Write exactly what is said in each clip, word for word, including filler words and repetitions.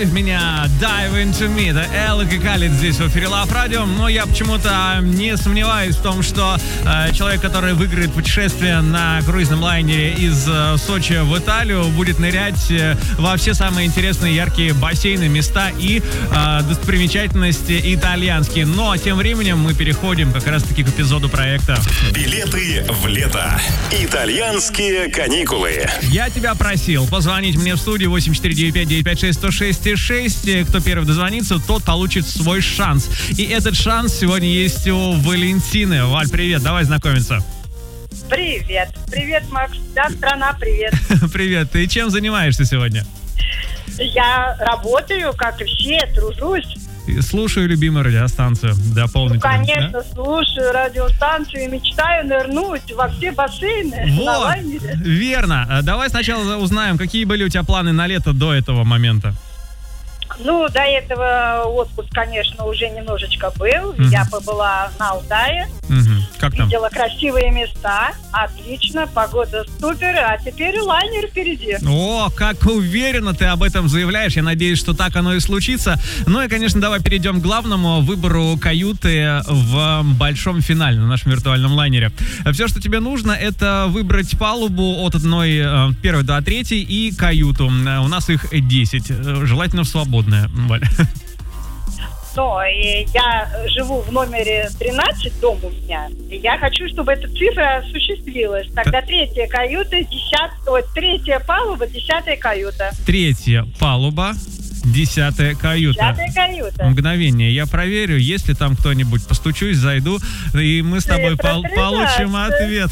Drive меня, Dive Into Me. Это Элла Калит здесь в эфире Love Radio. Но я почему-то не сомневаюсь в том, что э, человек, который выиграет путешествие на круизном лайнере из э, Сочи в Италию, будет нырять э, во все самые интересные, яркие бассейны, места и э, достопримечательности итальянские. Но тем временем мы переходим как раз-таки к эпизоду проекта «Билеты в лето. Итальянские каникулы». Я тебя просил позвонить мне в студию восемь четыре девять пять девять пять шесть сто шесть шесть. Кто первый дозвонится, тот получит свой шанс. И этот шанс сегодня есть у Валентины. Валь, привет, давай знакомиться. Привет. Привет, Макс. Вся страна, привет. Привет. Ты чем занимаешься сегодня? Я работаю, как и все, тружусь. Слушаю любимую радиостанцию дополнительно. Ну, конечно, да? Слушаю радиостанцию и мечтаю нырнуть во все бассейны вот, на лайнере. Верно. Давай сначала узнаем, какие были у тебя планы на лето до этого момента. Ну, до этого отпуск, конечно, уже немножечко был. Угу. Я побыла на Алтае. Угу. Как там? Видела красивые места. Отлично, погода супер. А теперь лайнер впереди. О, как уверенно ты об этом заявляешь. Я надеюсь, что так оно и случится. Ну и, конечно, давай перейдем к главному выбору каюты в большом финале на нашем виртуальном лайнере. Все, что тебе нужно, это выбрать палубу от одной, первой до третьей и каюту. У нас их десять. Желательно в свободное. Валя. Но и я живу в номере тринадцать, дом у меня, и я хочу, чтобы эта цифра осуществилась. Тогда третья каюта, десятая, третья палуба, десятая каюта. Третья палуба, десятая каюта. Десятая каюта. Мгновение, я проверю, если там кто-нибудь, постучусь, зайду, и мы с тобой пол- получим ответ.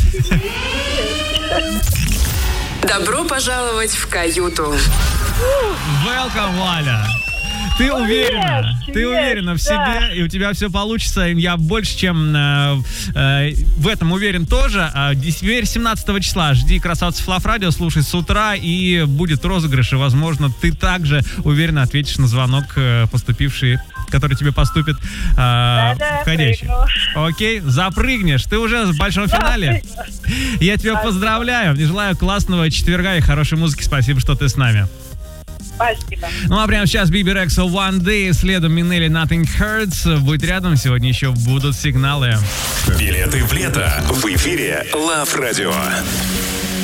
Добро пожаловать в каюту. Welcome, Валя. Ты Привет, уверена, привет, ты уверена в себе, да. и у тебя все получится. Я больше, чем э, э, в этом уверен тоже. А теперь семнадцатого числа жди красавцев Love Radio, слушай с утра, и будет розыгрыш, и, возможно, ты также уверенно ответишь на звонок, э, поступивший, который тебе поступит э, Да-да, входящий. прыгну. Окей, запрыгнешь. Ты уже в большом Да, финале. прыгну. Я тебя Спасибо. поздравляю. И желаю классного четверга и хорошей музыки. Спасибо, что ты с нами. Спасибо. Ну а прямо сейчас Биби Рекса One Day, следом Минелли Nothing Hurts. Будь рядом, сегодня еще будут сигналы. Билеты в лето в эфире Love Radio.